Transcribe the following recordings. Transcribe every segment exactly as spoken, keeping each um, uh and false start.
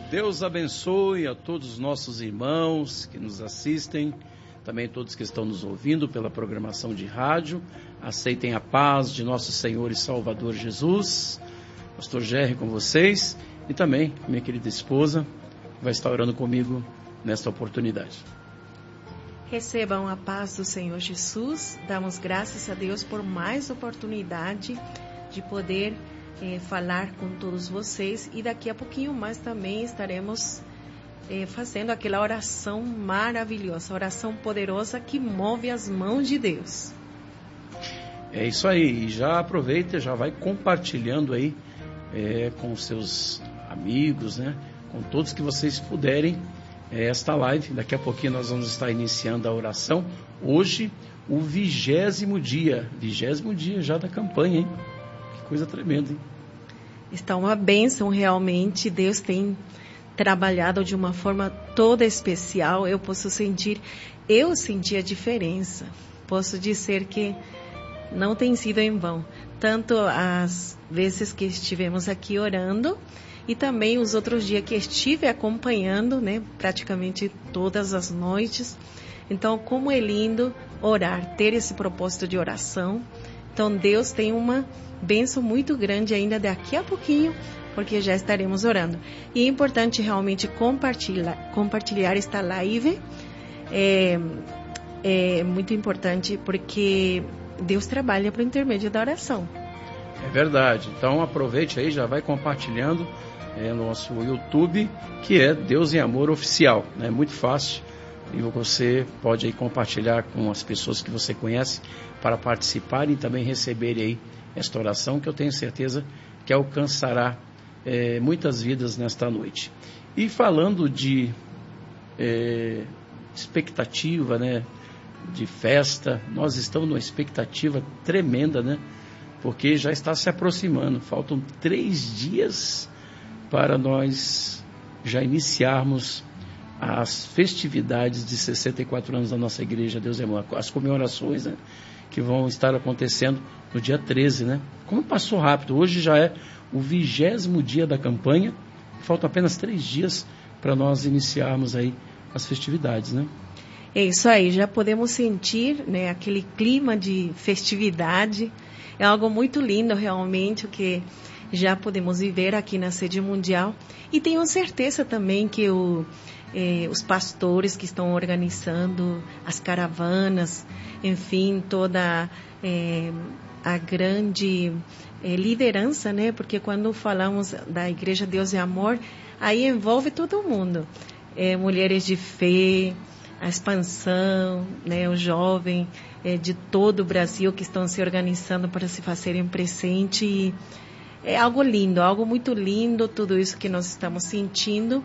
Deus abençoe a todos os nossos irmãos que nos assistem, também todos que estão nos ouvindo pela programação de rádio. Aceitem a paz de nosso Senhor e Salvador Jesus. Pastor Gerry com vocês e também minha querida esposa, que vai estar orando comigo nesta oportunidade. Recebam a paz do Senhor Jesus. Damos graças a Deus por mais oportunidade de poder eh, falar com todos vocês. E daqui a pouquinho mais também estaremos eh, fazendo aquela oração maravilhosa, oração poderosa que move as mãos de Deus. É isso aí. E já aproveita, já vai compartilhando aí é, com seus amigos, né? Com todos que vocês puderem. Esta live, daqui a pouquinho nós vamos estar iniciando a oração. Hoje, o vigésimo dia, vigésimo dia já da campanha, hein? Que coisa tremenda, hein? Está uma bênção realmente. Deus tem trabalhado de uma forma toda especial. Eu posso sentir, eu senti a diferença. Posso dizer que não tem sido em vão. Tanto as vezes que estivemos aqui orando, e também os outros dias que estive acompanhando, né, praticamente todas as noites. Então, como é lindo orar, ter esse propósito de oração. Então, Deus tem uma bênção muito grande ainda daqui a pouquinho, porque já estaremos orando. E é importante realmente compartilhar, compartilhar esta live. É, é muito importante porque Deus trabalha por intermédio da oração. É verdade. Então, aproveite aí, já vai compartilhando. É nosso YouTube, que é Deus em Amor Oficial, é né? Muito fácil, e você pode aí compartilhar com as pessoas que você conhece para participarem e também receberem aí esta oração, que eu tenho certeza que alcançará é, muitas vidas nesta noite. E falando de é, expectativa, né, de festa, nós estamos numa expectativa tremenda, né, porque já está se aproximando, faltam três dias para nós já iniciarmos as festividades de sessenta e quatro anos da nossa igreja, Deus é Amor, as comemorações, né, que vão estar acontecendo no dia treze, né? Como passou rápido, hoje já é o vigésimo dia da campanha, faltam apenas três dias para nós iniciarmos aí as festividades, né? É isso aí, já podemos sentir, né, aquele clima de festividade, é algo muito lindo realmente, o que já podemos viver aqui na sede mundial. E tenho certeza também que o, eh, os pastores que estão organizando as caravanas, enfim, toda eh, a grande eh, liderança, né? Porque quando falamos da Igreja Deus é Amor, aí envolve todo mundo. Eh, mulheres de fé, a expansão, né? O jovem eh, de todo o Brasil que estão se organizando para se fazerem presente. E é algo lindo, algo muito lindo, tudo isso que nós estamos sentindo,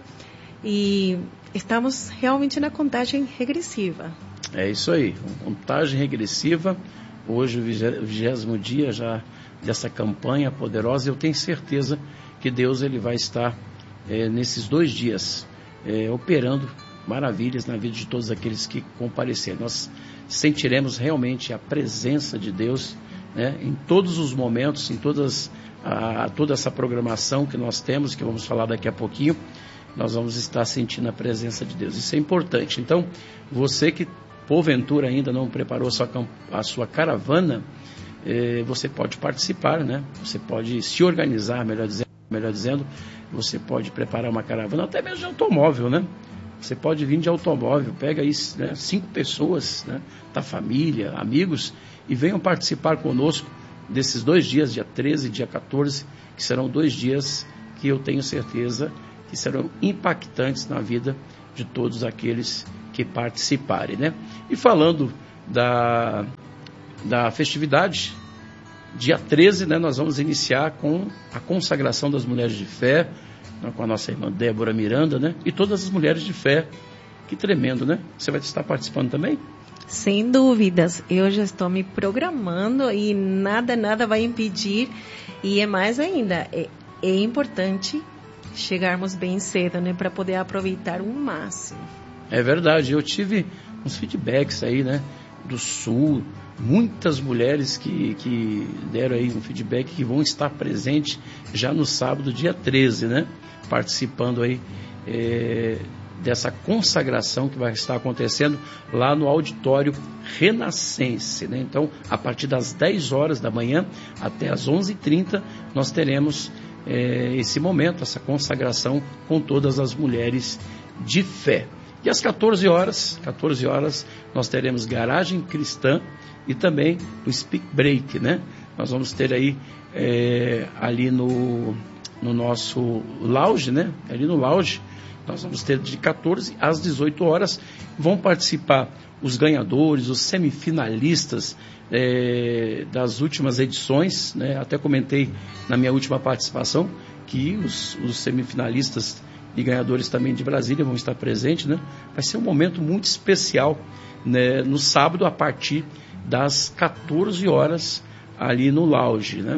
e estamos realmente na contagem regressiva. É isso aí, contagem regressiva, hoje o vigésimo dia já dessa campanha poderosa. Eu tenho certeza que Deus ele vai estar é, nesses dois dias é, operando maravilhas na vida de todos aqueles que comparecerem. Nós sentiremos realmente a presença de Deus, né, em todos os momentos, em todas a, toda essa programação que nós temos, que vamos falar daqui a pouquinho, nós vamos estar sentindo a presença de Deus. Isso é importante. Então, você que porventura ainda não preparou a sua, a sua caravana, eh, você pode participar, né? Você pode se organizar, melhor dizendo, melhor dizendo, você pode preparar uma caravana, até mesmo de automóvel, né? Você pode vir de automóvel, pega aí, né, cinco pessoas, né, da família, amigos, e venham participar conosco desses dois dias, dia treze e dia quatorze, que serão dois dias que eu tenho certeza que serão impactantes na vida de todos aqueles que participarem, né? E falando da, da festividade, dia treze, né, nós vamos iniciar com a consagração das mulheres de fé, com a nossa irmã Débora Miranda, né? E todas as mulheres de fé. Que tremendo, né? Você vai estar participando também? Sem dúvidas. Eu já estou me programando e nada, nada vai impedir. E é mais ainda, é, é importante chegarmos bem cedo, né? Para poder aproveitar o máximo. É verdade. Eu tive uns feedbacks aí, né? Do Sul, muitas mulheres que, que deram aí um feedback que vão estar presentes já no sábado, dia treze, né? Participando aí é, dessa consagração que vai estar acontecendo lá no auditório Renascense, né? Então, a partir das dez horas da manhã até as onze e trinta, nós teremos é, esse momento, essa consagração com todas as mulheres de fé. E às quatorze horas, quatorze horas, nós teremos Garagem Cristã e também o Speak Break, né? Nós vamos ter aí é, ali no, no nosso lounge, né? Ali no lounge, nós vamos ter de quatorze às dezoito horas, vão participar os ganhadores, os semifinalistas é, das últimas edições, né? Até comentei na minha última participação que os, os semifinalistas e ganhadores também de Brasília vão estar presentes, né? Vai ser um momento muito especial, né? No sábado, a partir das quatorze horas, ali no lounge, né?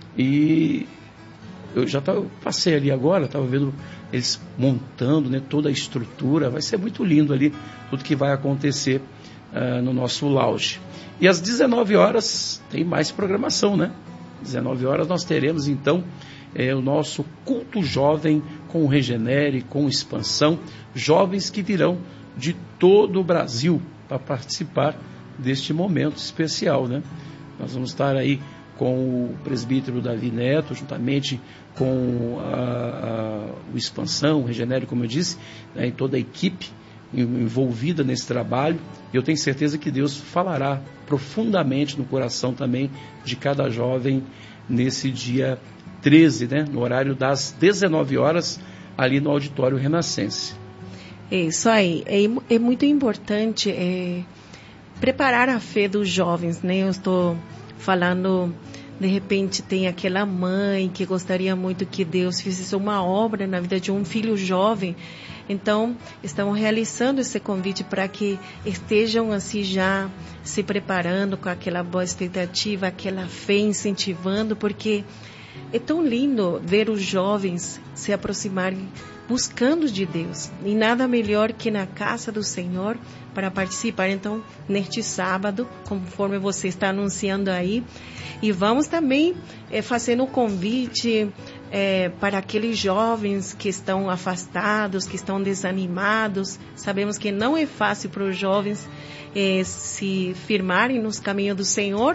E eu já tava, passei ali agora, estava vendo eles montando, né, toda a estrutura. Vai ser muito lindo ali tudo que vai acontecer uh, no nosso lounge. E às dezenove horas tem mais programação, né? dezenove horas nós teremos então é, o nosso culto jovem com o Regenere, com expansão, jovens que virão de todo o Brasil para participar deste momento especial, né? Nós vamos estar aí com o presbítero Davi Neto, juntamente com a, a, o Expansão, o Regenere, como eu disse, né, e toda a equipe envolvida nesse trabalho. E eu tenho certeza que Deus falará profundamente no coração também de cada jovem nesse dia treze, né, no horário das dezenove horas, ali no Auditório Renascense. É isso aí. É, é muito importante é, preparar a fé dos jovens, né? Eu estou falando, de repente tem aquela mãe que gostaria muito que Deus fizesse uma obra na vida de um filho jovem. Então, estamos realizando esse convite para que estejam assim já se preparando com aquela boa expectativa, aquela fé incentivando, porque é tão lindo ver os jovens se aproximarem buscando de Deus. E nada melhor que na casa do Senhor para participar. Então, neste sábado, conforme você está anunciando aí, e vamos também é, fazendo o convite é, para aqueles jovens que estão afastados, que estão desanimados. Sabemos que não é fácil para os jovens é, se firmarem nos caminhos do Senhor,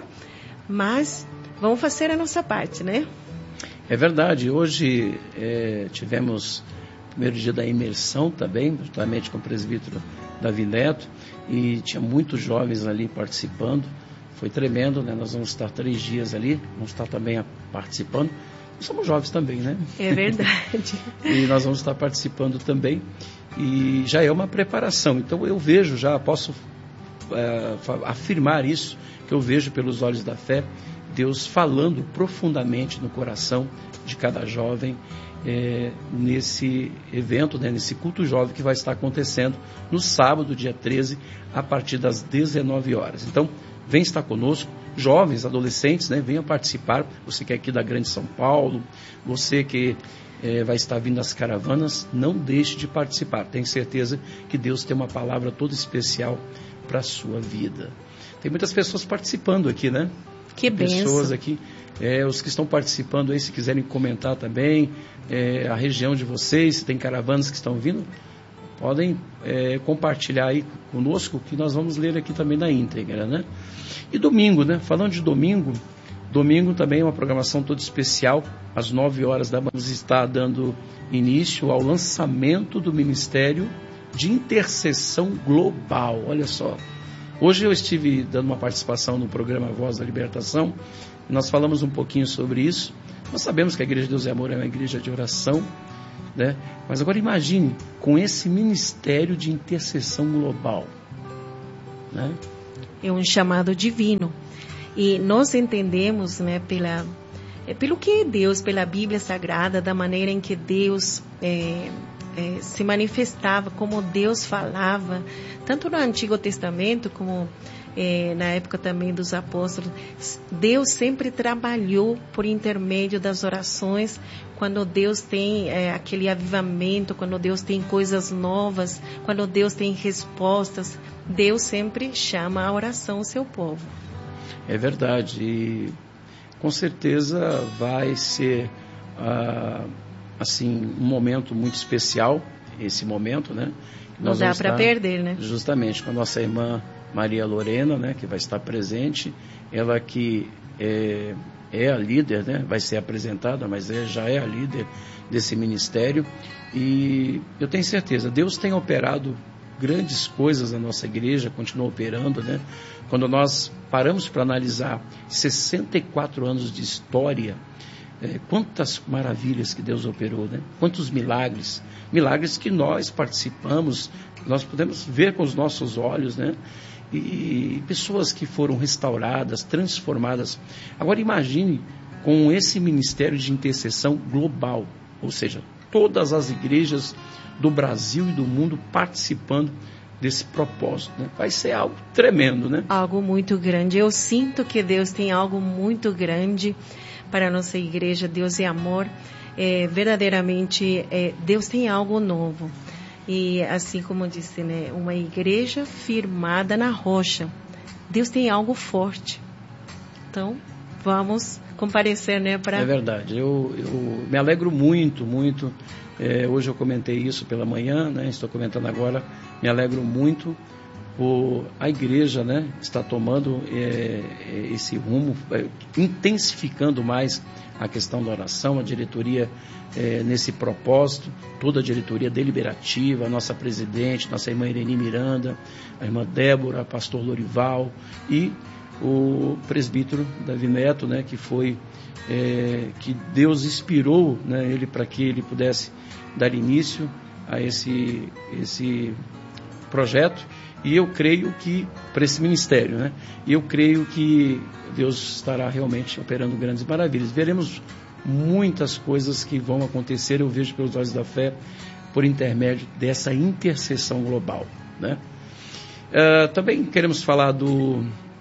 mas vamos fazer a nossa parte, né? É verdade. Hoje é, tivemos o primeiro dia da imersão também, justamente com o presbítero Davi Neto, e tinha muitos jovens ali participando. Foi tremendo, né? Nós vamos estar três dias ali, vamos estar também participando. Nós somos jovens também, né? É verdade. E nós vamos estar participando também. E já é uma preparação. Então eu vejo já, posso é, afirmar isso, que eu vejo pelos olhos da fé, Deus falando profundamente no coração de cada jovem é, nesse evento, né, nesse culto jovem que vai estar acontecendo no sábado, dia treze, a partir das dezenove horas. Então, vem estar conosco, jovens, adolescentes, né, venham participar. Você que é aqui da Grande São Paulo, você que é, vai estar vindo das caravanas, não deixe de participar. Tenho certeza que Deus tem uma palavra toda especial para a sua vida. Tem muitas pessoas participando aqui, né? Que bênção. Pessoas aqui, é, os que estão participando aí, se quiserem comentar também, é, a região de vocês, se tem caravanas que estão vindo, podem é, compartilhar aí conosco, que nós vamos ler aqui também na íntegra, né? E domingo, né? Falando de domingo, domingo também é uma programação toda especial. Às nove horas da manhã, vamos estar dando início ao lançamento do Ministério de Intercessão Global. Olha só. Hoje eu estive dando uma participação no programa Voz da Libertação, e nós falamos um pouquinho sobre isso. Nós sabemos que a Igreja de Deus e Amor é uma igreja de oração, né? Mas agora imagine, com esse ministério de intercessão global, né? É um chamado divino. E nós entendemos, né, pela, é, pelo que é Deus, pela Bíblia Sagrada, da maneira em que Deus é, é, se manifestava, como Deus falava, tanto no Antigo Testamento como é, na época também dos apóstolos. Deus sempre trabalhou por intermédio das orações. Quando Deus tem é, aquele avivamento, quando Deus tem coisas novas, quando Deus tem respostas, Deus sempre chama a oração o seu povo. É verdade, e com certeza vai ser ah, assim, um momento muito especial. esse momento, né? Não dá para perder, né? Justamente com a nossa irmã Maria Lorena, né? Que vai estar presente. Ela que é, é a líder, né? Vai ser apresentada, mas é, já é a líder desse ministério. E eu tenho certeza, Deus tem operado grandes coisas na nossa igreja, continua operando, né? Quando nós paramos para analisar sessenta e quatro anos de história, é, quantas maravilhas que Deus operou, né? Quantos milagres, milagres que nós participamos, nós podemos ver com os nossos olhos, né? E, e pessoas que foram restauradas, transformadas. Agora imagine com esse ministério de intercessão global, ou seja, todas as igrejas do Brasil e do mundo participando desse propósito, né? Vai ser algo tremendo, né? Algo muito grande. Eu sinto que Deus tem algo muito grande para a nossa igreja. Deus é amor. É, verdadeiramente, é, Deus tem algo novo. E assim como disse, né? Uma igreja firmada na rocha. Deus tem algo forte. Então, vamos comparecer, né? Pra... É verdade. Eu, eu me alegro muito, muito. É, hoje eu comentei isso pela manhã, né? Estou comentando agora. Me alegro muito por a igreja, né? Está tomando é, esse rumo, é, intensificando mais a questão da oração, a diretoria é, nesse propósito, toda a diretoria deliberativa, a nossa presidente, nossa irmã Irene Miranda, a irmã Débora, o pastor Lorival e o presbítero Davi Neto, né? Que foi é, que Deus inspirou, né, ele para que ele pudesse dar início a esse, esse projeto, e eu creio que, para esse ministério, né, e eu creio que Deus estará realmente operando grandes maravilhas. Veremos muitas coisas que vão acontecer, eu vejo pelos olhos da fé, por intermédio dessa intercessão global, né. Uh, também queremos falar do,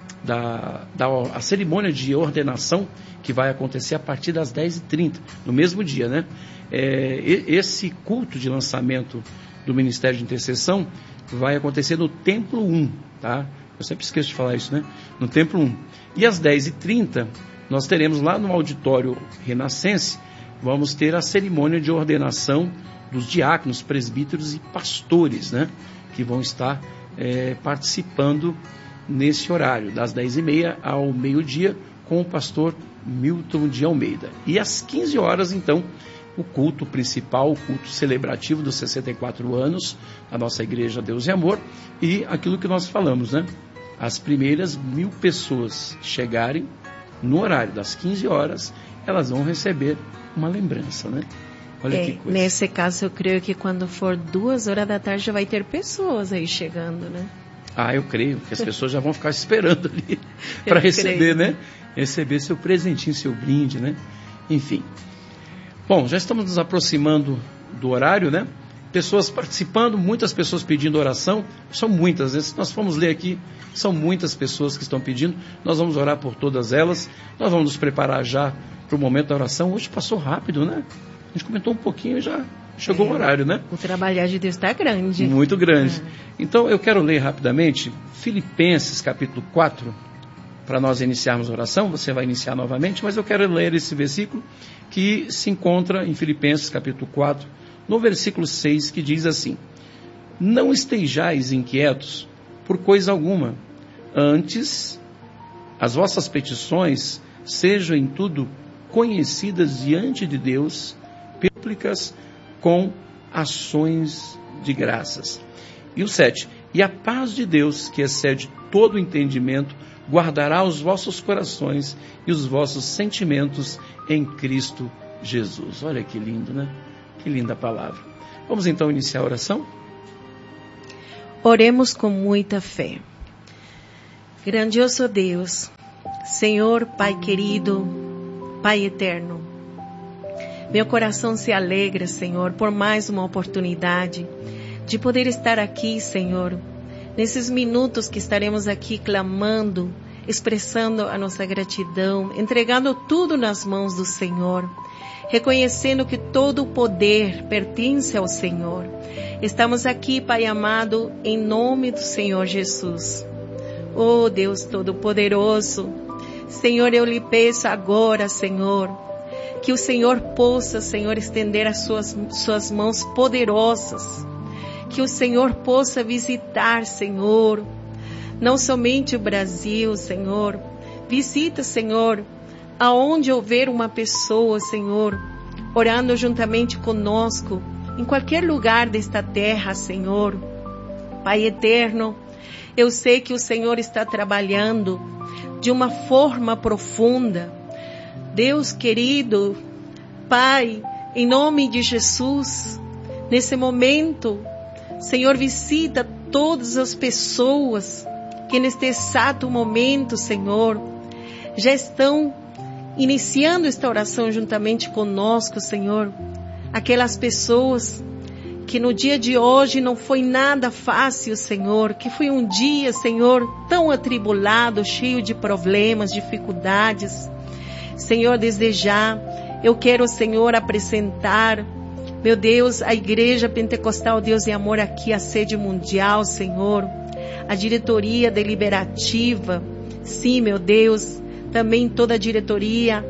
da, da a cerimônia de ordenação que vai acontecer a partir das dez e trinta, no mesmo dia, né? É, esse culto de lançamento do Ministério de Intercessão vai acontecer no Templo um, tá? Eu sempre esqueço de falar isso, né? No Templo um. E às dez e trinta, nós teremos lá no auditório Renascense, vamos ter a cerimônia de ordenação dos diáconos, presbíteros e pastores, né? Que vão estar é, participando nesse horário, das dez e meia ao meio-dia, com o pastor Milton de Almeida. E às quinze horas, então, o culto principal, o culto celebrativo dos sessenta e quatro anos, a nossa igreja Deus e Amor, e aquilo que nós falamos, né? As primeiras mil pessoas chegarem no horário das quinze horas, elas vão receber uma lembrança, né? Olha é, que coisa. Nesse caso, eu creio que quando for duas horas da tarde, já vai ter pessoas aí chegando, né? Ah, eu creio, que as pessoas já vão ficar esperando ali para receber, né? Receber seu presentinho, seu brinde, né? Enfim. Bom, já estamos nos aproximando do horário, né? Pessoas participando, muitas pessoas pedindo oração, são muitas, né? Se nós formos ler aqui, são muitas pessoas que estão pedindo, nós vamos orar por todas elas, nós vamos nos preparar já para o momento da oração. Hoje passou rápido, né? A gente comentou um pouquinho e já chegou é, o horário, né? O trabalhar de Deus está grande. Muito grande. É. Então, eu quero ler rapidamente Filipenses, capítulo quatro, para nós iniciarmos a oração. Você vai iniciar novamente, mas eu quero ler esse versículo que se encontra em Filipenses, capítulo quatro, no versículo seis, que diz assim: não estejais inquietos por coisa alguma, antes as vossas petições sejam em tudo conhecidas diante de Deus, públicas com ações de graças. E o sete, e a paz de Deus, que excede todo o entendimento, guardará os vossos corações e os vossos sentimentos em Cristo Jesus. Olha que lindo, né? Que linda palavra. Vamos então iniciar a oração? Oremos com muita fé. Grandioso Deus, Senhor, Pai querido, Pai eterno, meu coração se alegra, Senhor, por mais uma oportunidade de poder estar aqui, Senhor, nesses minutos que estaremos aqui clamando, expressando a nossa gratidão, entregando tudo nas mãos do Senhor, reconhecendo que todo o poder pertence ao Senhor. Estamos aqui, Pai amado, em nome do Senhor Jesus. Oh Deus Todo-Poderoso, Senhor, eu lhe peço agora, Senhor, que o Senhor possa, Senhor, estender as suas, suas mãos poderosas, que o Senhor possa visitar, Senhor, não somente o Brasil, Senhor, visita, Senhor, aonde houver uma pessoa, Senhor, orando juntamente conosco, em qualquer lugar desta terra, Senhor. Pai eterno, eu sei que o Senhor está trabalhando de uma forma profunda. Deus querido, Pai, em nome de Jesus, nesse momento, Senhor, visita todas as pessoas que neste exato momento, Senhor, já estão iniciando esta oração juntamente conosco, Senhor. Aquelas pessoas que no dia de hoje não foi nada fácil, Senhor, que foi um dia, Senhor, tão atribulado, cheio de problemas, dificuldades. Senhor, desde já, eu quero, Senhor, apresentar, meu Deus, a Igreja Pentecostal Deus e Amor aqui, a sede mundial, Senhor, a diretoria deliberativa, sim, meu Deus, também toda a diretoria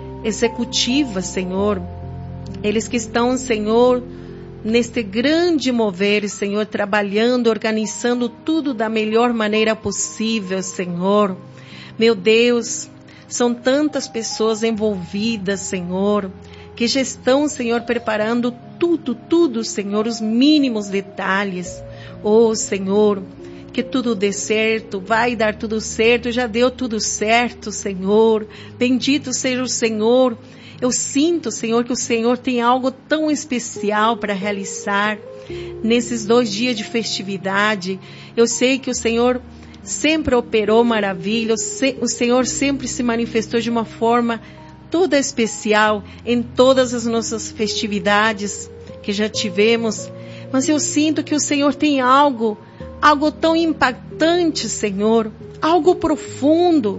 executiva, Senhor, eles que estão, Senhor, neste grande mover, Senhor, trabalhando, organizando tudo da melhor maneira possível, Senhor. Meu Deus, são tantas pessoas envolvidas, Senhor, que já estão, Senhor, preparando tudo, tudo, Senhor, os mínimos detalhes. Oh, Senhor, que tudo dê certo, vai dar tudo certo, já deu tudo certo, Senhor. Bendito seja o Senhor. Eu sinto, Senhor, que o Senhor tem algo tão especial para realizar nesses dois dias de festividade. Eu sei que o Senhor sempre operou maravilha, o Senhor sempre se manifestou de uma forma toda especial em todas as nossas festividades que já tivemos. Mas eu sinto que o Senhor tem algo, algo tão impactante, Senhor, algo profundo.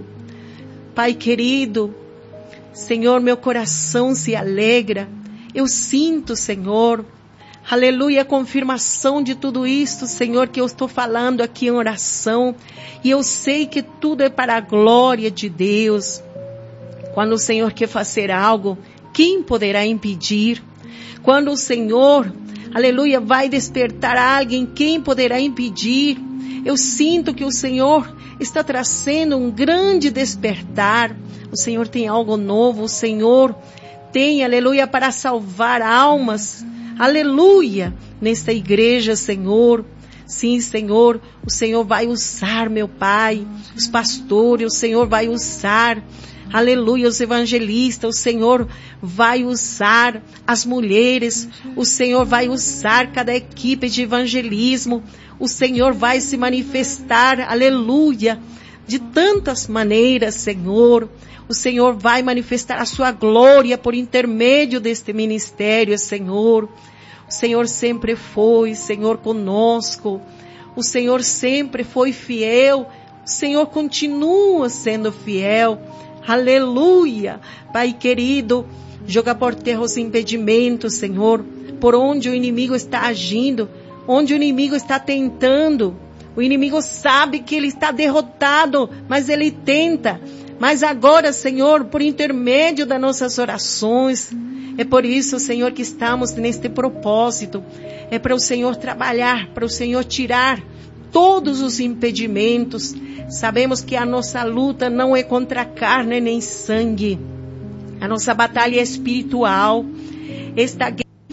Pai querido, Senhor, meu coração se alegra. Eu sinto, Senhor, aleluia, a confirmação de tudo isto, Senhor, que eu estou falando aqui em oração. E eu sei que tudo é para a glória de Deus. Quando o Senhor quer fazer algo, quem poderá impedir? Quando o Senhor, aleluia, vai despertar alguém, quem poderá impedir? Eu sinto que o Senhor está trazendo um grande despertar. O Senhor tem algo novo, o Senhor tem, aleluia, para salvar almas, aleluia, nesta igreja, Senhor. Sim, Senhor, o Senhor vai usar, meu Pai, os pastores, o Senhor vai usar, aleluia, os evangelistas, o Senhor vai usar as mulheres, o Senhor vai usar cada equipe de evangelismo, o Senhor vai se manifestar, aleluia, de tantas maneiras, Senhor. O Senhor vai manifestar a sua glória por intermédio deste ministério, Senhor. O Senhor sempre foi, Senhor, conosco. O Senhor sempre foi fiel. O Senhor continua sendo fiel. Aleluia. Pai querido, joga por terra os impedimentos, Senhor, por onde o inimigo está agindo, onde o inimigo está tentando. O inimigo sabe que ele está derrotado, mas ele tenta. Mas agora, Senhor, por intermédio das nossas orações, é por isso, Senhor, que estamos neste propósito. É para o Senhor trabalhar, para o Senhor tirar todos os impedimentos. Sabemos que a nossa luta não é contra carne nem sangue. A nossa batalha é espiritual. Esta,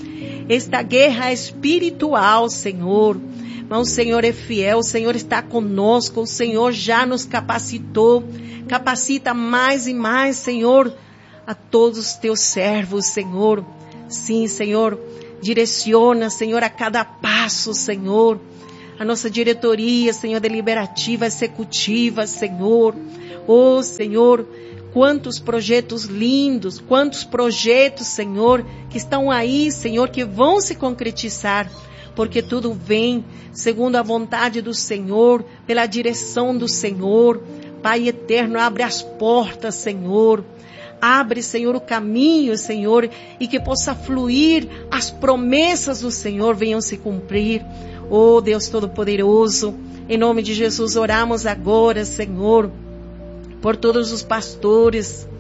esta guerra é espiritual, Senhor. Mas o Senhor é fiel, o Senhor está conosco, o Senhor já nos capacitou. Capacita mais e mais, Senhor, a todos os teus servos, Senhor. Sim, Senhor, direciona, Senhor, a cada passo, Senhor. A nossa diretoria, Senhor, deliberativa, executiva, Senhor. Oh, Senhor, quantos projetos lindos, quantos projetos, Senhor, que estão aí, Senhor, que vão se concretizar. Porque tudo vem segundo a vontade do Senhor, pela direção do Senhor. Pai eterno, abre as portas, Senhor. Abre, Senhor, o caminho, Senhor, e que possa fluir, as promessas do Senhor venham se cumprir. Oh, Deus Todo-Poderoso, em nome de Jesus, oramos agora, Senhor, por todos os pastores.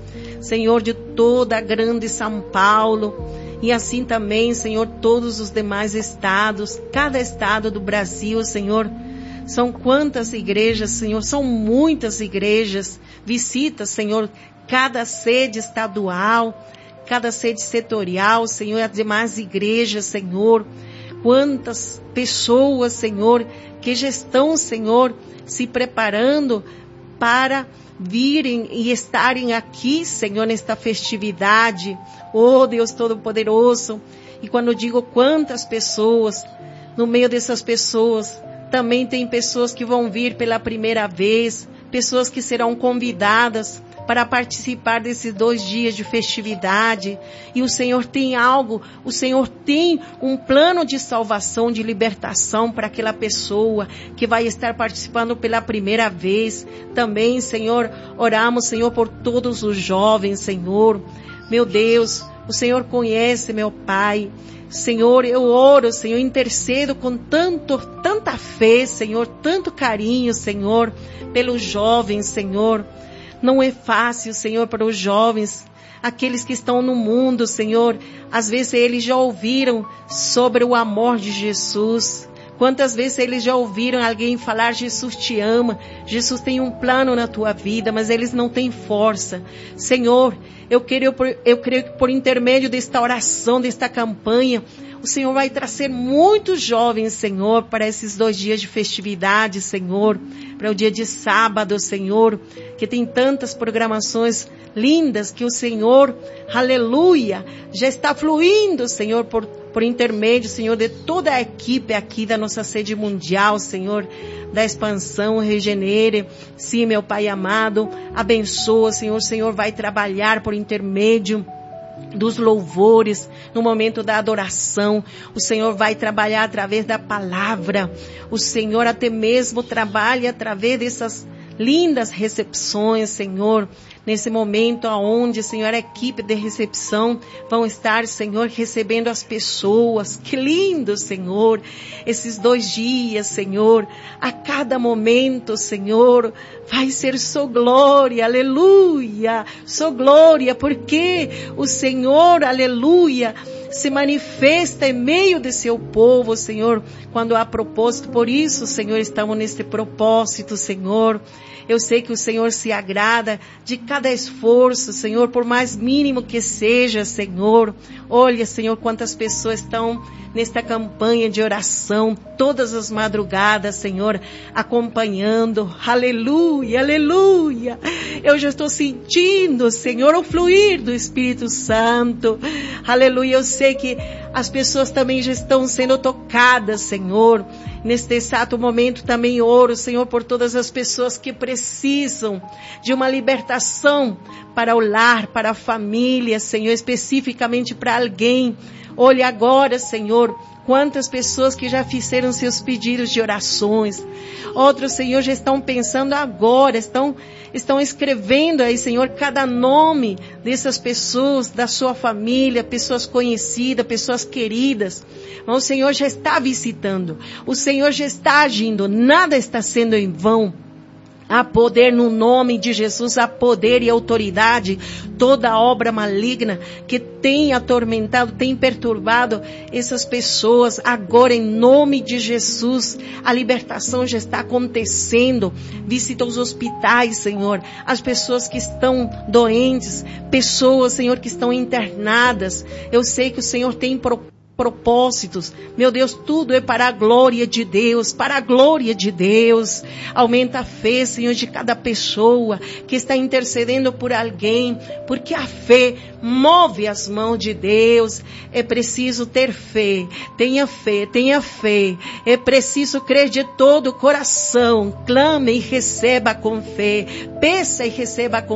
Senhor, de toda a grande São Paulo. E assim também, Senhor, todos os demais estados, cada estado do Brasil, Senhor. São quantas igrejas, Senhor, são muitas igrejas. Visita, Senhor, cada sede estadual, cada sede setorial, Senhor, as demais igrejas, Senhor. Quantas pessoas, Senhor, que já estão, Senhor, se preparando para virem e estarem aqui, Senhor, nesta festividade. Oh, Deus Todo-Poderoso. E quando eu digo quantas pessoas, no meio dessas pessoas, também tem pessoas que vão vir pela primeira vez, pessoas que serão convidadas para participar desses dois dias de festividade. E o Senhor tem algo, o Senhor tem um plano de salvação, de libertação para aquela pessoa que vai estar participando pela primeira vez. Também, Senhor, oramos, Senhor, por todos os jovens, Senhor. Meu Deus, o Senhor conhece, meu Pai. Senhor, eu oro, Senhor, intercedo com tanto, tanta fé, Senhor, tanto carinho, Senhor, pelos jovens, Senhor. Não é fácil, Senhor, para os jovens, aqueles que estão no mundo, Senhor. Às vezes eles já ouviram sobre o amor de Jesus. Quantas vezes eles já ouviram alguém falar, Jesus te ama, Jesus tem um plano na tua vida, mas eles não têm força. Senhor, eu creio, eu creio que por intermédio desta oração, desta campanha, o Senhor vai trazer muitos jovens, Senhor, para esses dois dias de festividade, Senhor, para o dia de sábado, Senhor, que tem tantas programações lindas que o Senhor, aleluia, já está fluindo, Senhor, por, por intermédio, Senhor, de toda a equipe aqui da nossa sede mundial, Senhor, da expansão Regenere. Sim, meu Pai amado, abençoa, Senhor, o Senhor vai trabalhar por intermédio dos louvores, no momento da adoração. O Senhor vai trabalhar através da palavra. O Senhor até mesmo trabalha através dessas lindas recepções, Senhor. Nesse momento onde, Senhor, a equipe de recepção vão estar, Senhor, recebendo as pessoas. Que lindo, Senhor, esses dois dias, Senhor. A cada momento, Senhor, vai ser sua glória, aleluia, sua glória, porque o Senhor, aleluia, se manifesta em meio de seu povo, Senhor, quando há propósito. Por isso, Senhor, estamos nesse propósito, Senhor. Eu sei que o Senhor se agrada de cada esforço, Senhor, por mais mínimo que seja, Senhor. Olha, Senhor, quantas pessoas estão nesta campanha de oração, todas as madrugadas, Senhor, acompanhando. Aleluia, aleluia. Eu já estou sentindo, Senhor, o fluir do Espírito Santo. Aleluia, eu sei que as pessoas também já estão sendo tocadas, Senhor. Neste exato momento também oro, Senhor, por todas as pessoas que precisam de uma libertação para o lar, para a família, Senhor, especificamente para alguém. Olhe agora, Senhor, quantas pessoas que já fizeram seus pedidos de orações. Outros, Senhor, já estão pensando agora, estão, estão escrevendo aí, Senhor, cada nome dessas pessoas, da sua família, pessoas conhecidas, pessoas queridas. Mas o Senhor já está visitando, o Senhor já está agindo, nada está sendo em vão. Há poder no nome de Jesus, há poder e autoridade. Toda obra maligna que tem atormentado, tem perturbado essas pessoas, agora em nome de Jesus, a libertação já está acontecendo. Visita os hospitais, Senhor, as pessoas que estão doentes, pessoas, Senhor, que estão internadas. Eu sei que o Senhor tem propósito. propósitos, meu Deus, tudo é para a glória de Deus, para a glória de Deus. Aumenta a fé, Senhor, de cada pessoa que está intercedendo por alguém, porque a fé move as mãos de Deus. É preciso ter fé, tenha fé, tenha fé, é preciso crer de todo o coração, clame e receba com fé, peça e receba com